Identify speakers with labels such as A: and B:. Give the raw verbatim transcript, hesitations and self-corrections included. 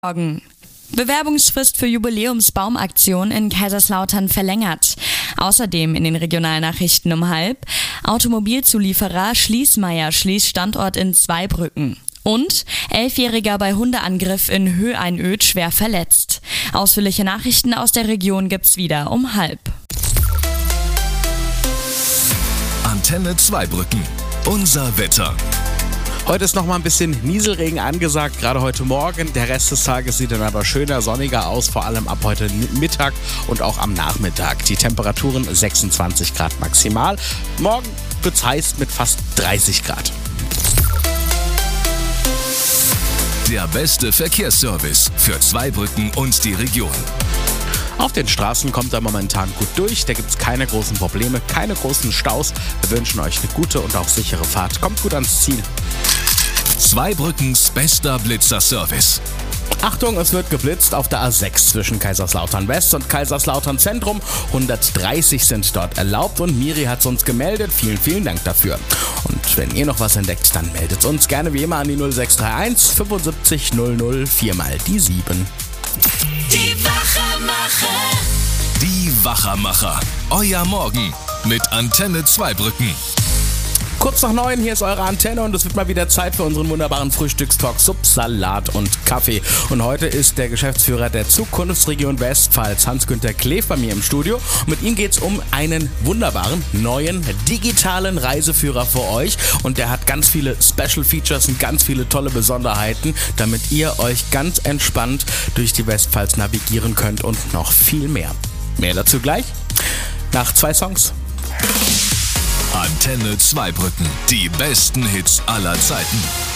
A: Morgen. Bewerbungsfrist für Jubiläumsbaumaktion in Kaiserslautern verlängert. Außerdem in den Regionalnachrichten um halb. Automobilzulieferer Schließmeier schließt Standort in Zweibrücken. Und Elfjähriger bei Hundeangriff in Höheinöd schwer verletzt. Ausführliche Nachrichten aus der Region gibt's wieder um halb.
B: Antenne Zweibrücken. Unser Wetter.
C: Heute ist noch mal ein bisschen Nieselregen angesagt, gerade heute Morgen. Der Rest des Tages sieht dann aber schöner, sonniger aus, vor allem ab heute Mittag und auch am Nachmittag. Die Temperaturen sechsundzwanzig Grad maximal. Morgen wird's heiß mit fast dreißig Grad.
B: Der beste Verkehrsservice für Zweibrücken und die Region.
C: Auf den Straßen kommt er momentan gut durch, da gibt es keine großen Probleme, keine großen Staus. Wir wünschen euch eine gute und auch sichere Fahrt. Kommt gut ans Ziel.
B: Zweibrückens bester Blitzerservice.
C: Achtung, es wird geblitzt auf der A sechs zwischen Kaiserslautern West und Kaiserslautern Zentrum. hundertdreißig sind dort erlaubt und Miri hat es uns gemeldet. Vielen, vielen Dank dafür. Und wenn ihr noch was entdeckt, dann meldet uns gerne wie immer an die null sechs drei eins fünfundsiebzig null null vier mal die sieben.
D: Die Wachermacher.
B: Die Wachermacher. Euer Morgen mit Antenne Zweibrücken.
C: Kurz nach neun, hier ist eure Antenne und es wird mal wieder Zeit für unseren wunderbaren Frühstückstalk Sub, Salat und Kaffee. Und heute ist der Geschäftsführer der Zukunftsregion Westpfalz, Hans-Günther Kleef, bei mir im Studio. Und mit ihm geht es um einen wunderbaren, neuen, digitalen Reiseführer für euch. Und der hat ganz viele Special Features und ganz viele tolle Besonderheiten, damit ihr euch ganz entspannt durch die Westpfalz navigieren könnt und noch viel mehr. Mehr dazu gleich nach zwei Songs.
B: Antenne Zweibrücken. Die besten Hits aller Zeiten.